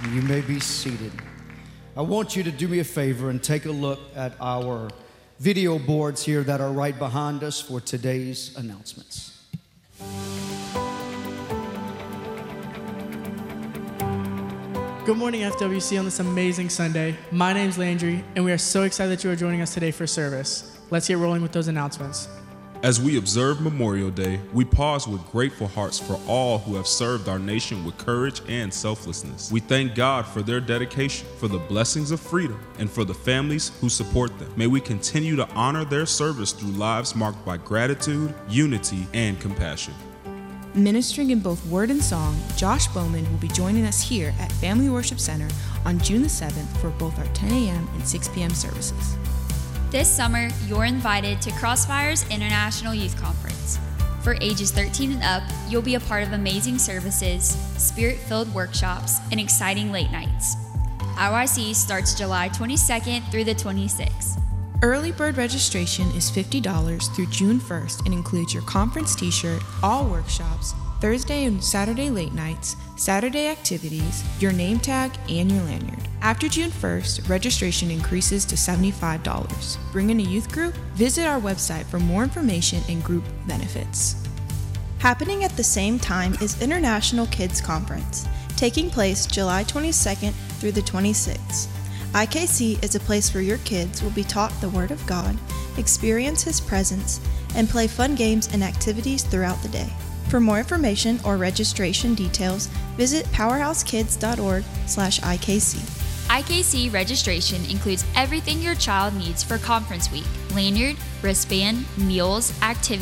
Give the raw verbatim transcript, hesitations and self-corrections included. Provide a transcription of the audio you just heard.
You may be seated. I want you to do me a favor and take a look at our video boards here that are right behind us for today's announcements. Good morning, F W C, on this amazing Sunday. My name's Landry, and we are so excited that you are joining us today for service. Let's get rolling with those announcements. As we observe Memorial Day, we pause with grateful hearts for all who have served our nation with courage and selflessness. We thank God for their dedication, for the blessings of freedom, and for the families who support them. May we continue to honor their service through lives marked by gratitude, unity, and compassion. Ministering in both word and song, Josh Bowman will be joining us here at Family Worship Center on June the seventh for both our ten a.m. and six p.m. services. This summer, you're invited to Crossfire's International Youth Conference. For ages thirteen and up, you'll be a part of amazing services, spirit-filled workshops, and exciting late nights. I Y C starts July twenty-second through the twenty-sixth. Early bird registration is fifty dollars through June first and includes your conference t-shirt, all workshops, Thursday and Saturday late nights, Saturday activities, your name tag, and your lanyard. After June first, registration increases to seventy-five dollars. Bring in a youth group? Visit our website for more information and group benefits. Happening at the same time is International Kids Conference, taking place July twenty-second through the twenty-sixth. I K C is a place where your kids will be taught the Word of God, experience His presence, and play fun games and activities throughout the day. For more information or registration details, visit powerhousekids.org slash IKC. I K C registration includes everything your child needs for conference week: lanyard, wristband, meals, activities,